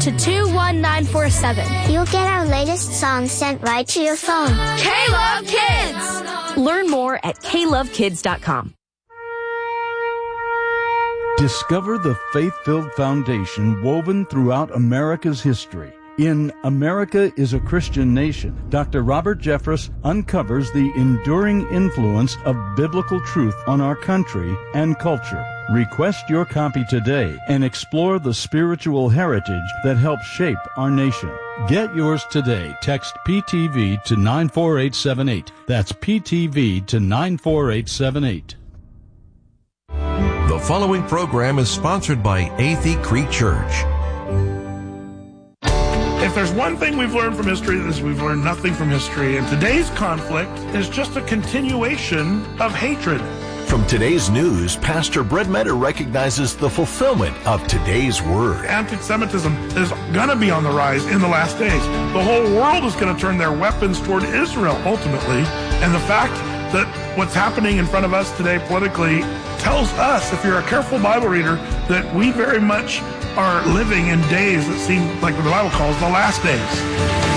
to 21947. You'll get our latest songs sent right to your phone. K-Love Kids! Learn more at klovekids.com. Discover the faith-filled foundation woven throughout America's history. In America is a Christian Nation, Dr. Robert Jeffress uncovers the enduring influence of biblical truth on our country and culture. Request your copy today and explore the spiritual heritage that helped shape our nation. Get yours today. Text PTV to 94878. That's PTV to 94878. The following program is sponsored by Athey Creek Church. If there's one thing we've learned from history, is we've learned nothing from history. And today's conflict is just a continuation of hatred. From today's news, Pastor Brett Metter recognizes the fulfillment of today's word. Anti-Semitism is going to be on the rise in the last days. The whole world is going to turn their weapons toward Israel, ultimately. And the fact that what's happening in front of us today politically tells us, if you're a careful Bible reader, that we very much are living in days that seem like what the Bible calls the last days.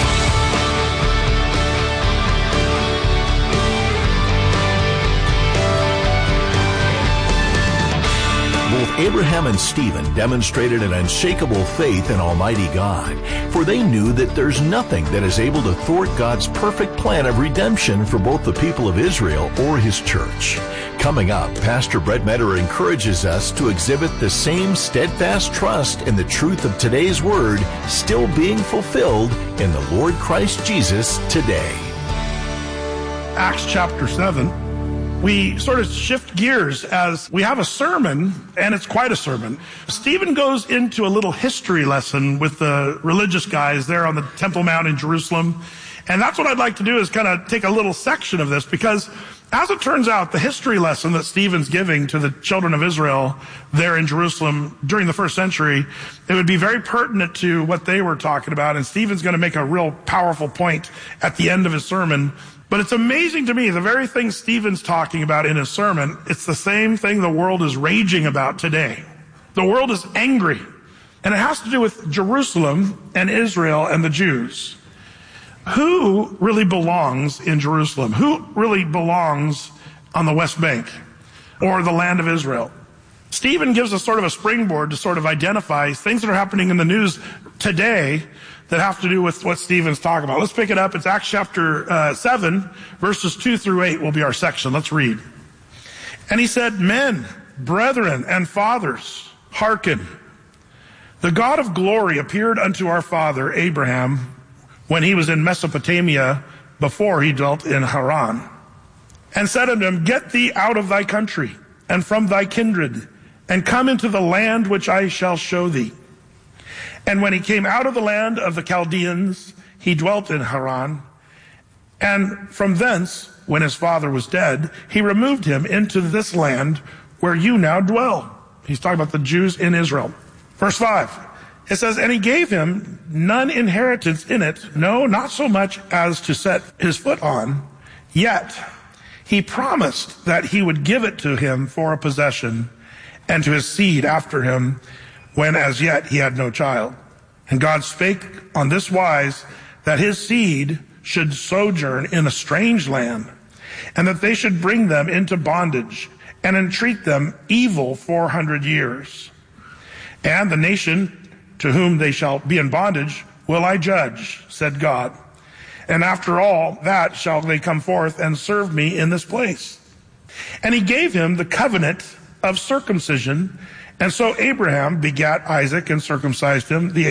Both Abraham and Stephen demonstrated an unshakable faith in Almighty God, for they knew that there's nothing that is able to thwart God's perfect plan of redemption for both the people of Israel or His church. Coming up, Pastor Brett Metter encourages us to exhibit the same steadfast trust in the truth of today's word still being fulfilled in the Lord Christ Jesus today. Acts chapter 7. We sort of shift gears as we have a sermon, and it's quite a sermon. Stephen goes into a little history lesson with the religious guys there on the Temple Mount in Jerusalem. And that's what I'd like to do, is kind of take a little section of this, because as it turns out, the history lesson that Stephen's giving to the children of Israel there in Jerusalem during the first century, it would be very pertinent to what they were talking about. And Stephen's going to make a real powerful point at the end of his sermon. But it's amazing to me, the very thing Stephen's talking about in his sermon, it's the same thing the world is raging about today. The world is angry. And it has to do with Jerusalem and Israel and the Jews. Who really belongs in Jerusalem? Who really belongs on the West Bank or the land of Israel? Stephen gives us sort of a springboard to sort of identify things that are happening in the news today that have to do with what Stephen's talking about. Let's pick it up. It's Acts chapter 7, verses 2 through 8 will be our section. Let's read. And he said, "Men, brethren, and fathers, hearken. The God of glory appeared unto our father Abraham when he was in Mesopotamia, before he dwelt in Haran, and said unto him, Get thee out of thy country, and from thy kindred, and come into the land which I shall show thee. And when he came out of the land of the Chaldeans, he dwelt in Haran. And from thence, when his father was dead, he removed him into this land where you now dwell." He's talking about the Jews in Israel. Verse 5, it says, "And he gave him none inheritance in it, no, not so much as to set his foot on. Yet he promised that he would give it to him for a possession, and to his seed after him, when as yet he had no child. And God spake on this wise, that his seed should sojourn in a strange land, and that they should bring them into bondage, and entreat them evil 400 years. And the nation to whom they shall be in bondage will I judge, said God. And after all that shall they come forth and serve me in this place. And he gave him the covenant of circumcision. And so Abraham begat Isaac and circumcised him, the